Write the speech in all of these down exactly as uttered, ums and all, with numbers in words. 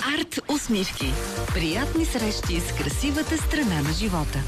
Арт усмивки. Приятни срещи с красивата страна на живота.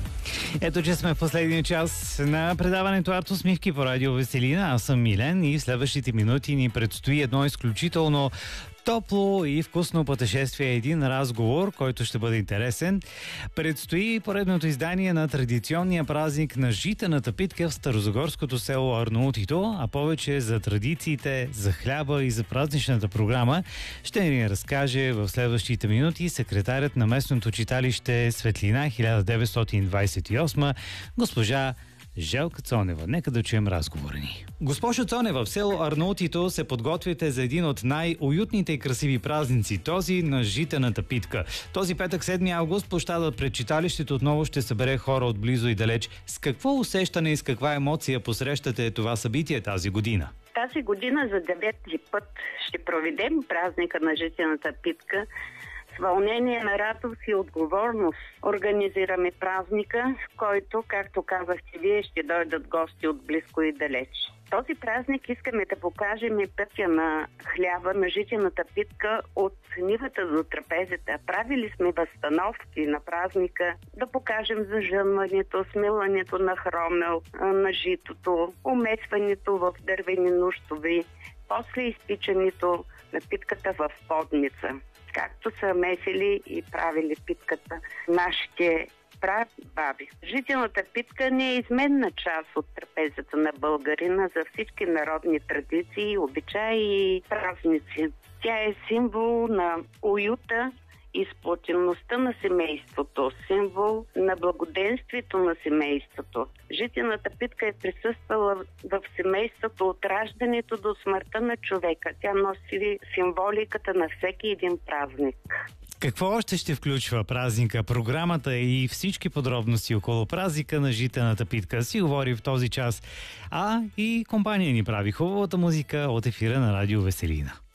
Ето, че сме в последния час на предаването Арт усмивки по радио Веселина. Аз съм Милен и в следващите минути ни предстои едно изключително топло и вкусно пътешествие, един разговор, който ще бъде интересен. Предстои поредното издание на традиционния празник на житената питка в старозагорското село Арнаутито, а повече за традициите, за хляба и за празничната програма ще ни разкаже в следващите минути секретарят на местното читалище Светлина хиляда деветстотин двадесет и осма, госпожа Желка Цонева. Нека да чуем разговора ни. Госпожо Цонева, в село Арнаутито се подготвяте за един от най-уютните и красиви празници, този на житената питка. Този петък, седми август, площадът пред читалището отново ще събере хора от близо и далеч. С какво усещане и с каква емоция посрещате това събитие тази година? Тази година за девети път ще проведем празника на житената питка. С вълнение на радост и отговорност организираме празника, в който, както казахте вие, ще дойдат гости от близко и далеч. Този празник искаме да покажем пътя на хляба, на житената питка от нивата до трапезата. Правили сме възстановки на празника, да покажем зажънването, смилането на хромел, на житото, умесването в дървени нощови, после изпичането на питката в подница. Както са месили и правили питката нашите прабаби. Житената питка не е изменна част от трапезата на българина за всички народни традиции, обичаи и празници. Тя е символ на уюта и сплотеността на семейството, символ на благоденствието на семейството. Житената питка е присъствала в семейството от раждането до смъртта на човека. Тя носи символиката на всеки един празник. Какво още ще включва празника, програмата и всички подробности около празника на житената питка си говори в този час, а и компания ни прави хубавата музика от ефира на радио Веселина.